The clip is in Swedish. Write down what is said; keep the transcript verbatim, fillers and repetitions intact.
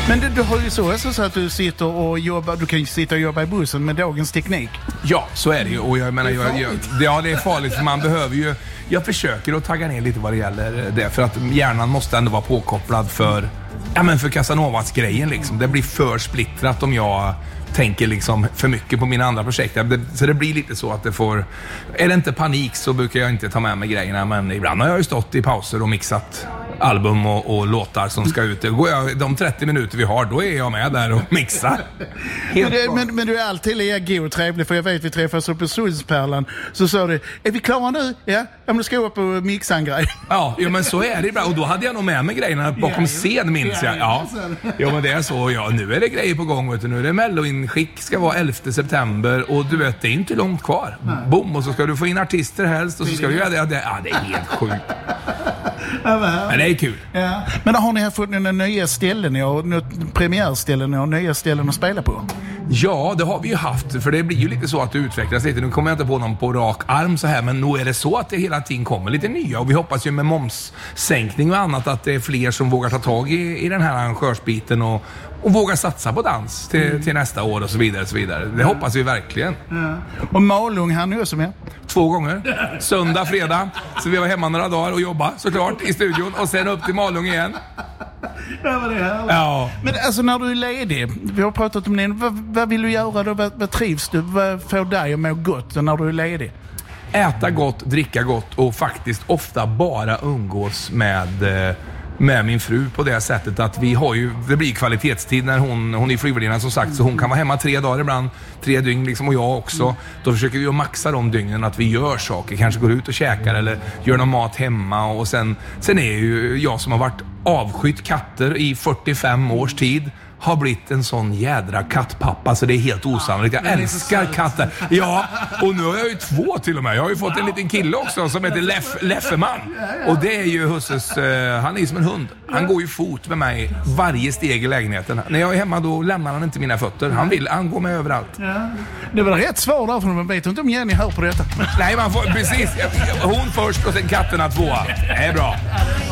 Men du, du har ju så, så att du sitter och jobbar, du kan ju sitta och jobba i bussen med dagens teknik. Ja, så är det ju. Och jag menar, jag, jag, ja, det är farligt för man behöver ju, jag försöker att tagga ner lite vad det gäller det, för att hjärnan måste ändå vara påkopplad för, ja men för Casanovas grejen liksom. Det blir för splittrat om jag tänker liksom för mycket på mina andra projekt. Så det blir lite så att det får, är det inte panik så brukar jag inte ta med mig grejerna, men ibland har jag ju stått i pauser och mixat album och, och låtar som ska ut. Går jag, de trettio minuter vi har, då är jag med där och mixar. Men, det, men, men du är alltid lika god och trevlig, för jag vet vi träffas upp på Solspärlan, så sa du, är vi klara nu? Ja, ja men du ska upp och mixa en grej. Ja, jo, men så är det bra. Och då hade jag nog med mig grejerna bakom scen, minns jag. Ja, jo, men det är så. Ja, nu är det grejer på gång, vet du. Nu är det Mello-inskick, ska vara elfte september och du vet, det är inte långt kvar. Boom, och så ska du få in artister helst och så ska du göra det. Ja, det, ja, det är helt sjukt. Men det är kul. Ja. Men har ni fått några nya ställen, ni har något premiärställen och nya ställen att spela på? Ja, det har vi ju haft, för det blir ju lite så att det utvecklas lite. Nu kommer jag inte på någon på rak arm så här, men nog är det så att det hela tiden kommer lite nya, och vi hoppas ju med momssänkning och annat att det är fler som vågar ta tag i, i den här arrangörsbiten och, och vågar satsa på dans till, mm. till nästa år och så vidare och så vidare. Det mm. hoppas vi verkligen. Ja. Och Malung, han är också med? Två gånger. Söndag, fredag. Så vi var hemma några dagar och jobba såklart i studion och sen upp till Malung igen. Ja, vad det här. Ja. Men alltså när du är ledig, vi har pratat om det, vad, vad vill du göra då? Vad, vad trivs du? Vad får dig att må gott när du är ledig? Äta gott, dricka gott och faktiskt ofta bara umgås med, med min fru på det sättet att vi har ju, det blir kvalitetstid när hon, hon är flygvärdinna som sagt, så hon kan vara hemma tre dagar ibland, tre dygn liksom, och jag också. Mm. Då försöker vi att maxa de dygnen att vi gör saker, kanske går ut och käkar eller gör någon mat hemma, och sen, sen är ju jag som har varit avskytt katter i fyrtiofem års tid har blivit en sån jädra kattpappa så det är helt osannolikt. Jag älskar katter. Ja, och nu har jag ju två till och med. Jag har ju fått en liten kille också som heter Leff, Lefferman. Och det är ju husses, uh, han är som en hund. Han går ju fot med mig varje steg i lägenheten. När jag är hemma då lämnar han inte mina fötter. Han vill, han går med överallt. Ja. Det var rätt svar där, för man vet inte om Jenny hör på detta. Nej, man får, precis. Hon först och sen katterna två. Det är bra.